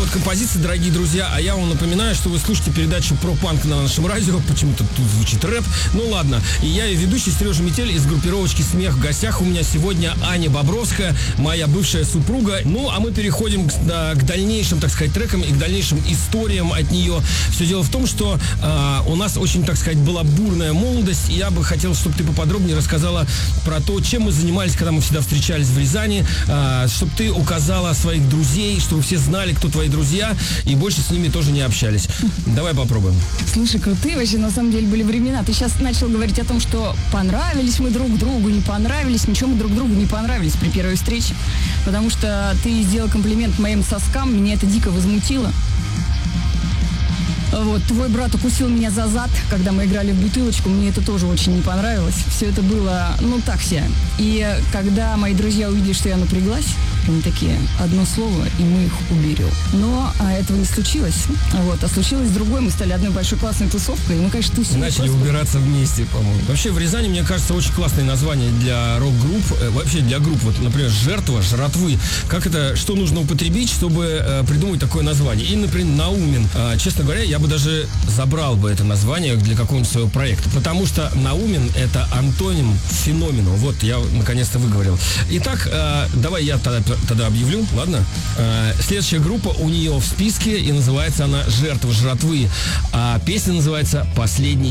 композиция, дорогие друзья. А я вам напоминаю, что вы слушаете передачу про панк на нашем радио. Почему-то тут звучит рэп. Ну ладно. И я ее ведущий Сережа Метель из группировочки «Смех». В гостях у меня сегодня Аня Бобровская, моя бывшая супруга. Ну, а мы переходим к дальнейшим, так сказать, трекам и к дальнейшим историям от нее. Все дело в том, что у нас очень, так сказать, была бурная молодость. И я бы хотел, чтобы ты поподробнее рассказала про то, чем мы занимались, когда мы всегда встречались в Рязани. Чтобы ты указала своих друзей, чтобы все знали, кто твои друзья, и больше с ними тоже не общались. Давай попробуем. Слушай, крутые вообще на самом деле были времена. Ты сейчас начал говорить о том, что понравились мы друг другу, не понравились, ничего мы друг другу не понравились при первой встрече. Потому что ты сделал комплимент моим соскам, меня это дико возмутило. Вот, твой брат укусил меня за зад, когда мы играли в бутылочку, мне это тоже очень не понравилось. Все это было, так себе. И когда мои друзья увидели, что я напряглась, они такие, одно слово, и мы их уберем. Но этого не случилось. Вот, а случилось другое, мы стали одной большой классной тусовкой, и мы, конечно, тусили. Начали убираться вместе, по-моему. Вообще в Рязани, мне кажется, очень классное название для рок-групп, вообще для групп, вот, например, «Жертва», «Жратвы». Как это, что нужно употребить, чтобы придумать такое название? Или, например, «Наумен». Честно говоря, я бы даже забрал бы это название для какого-нибудь своего проекта, потому что «Наумен» — это антоним феномену. Вот, я наконец-то выговорил. Итак, давай я тогда объявлю, ладно? Следующая группа у нее в списке, и называется она «Жертва», «Жратвы». А песня называется «Последний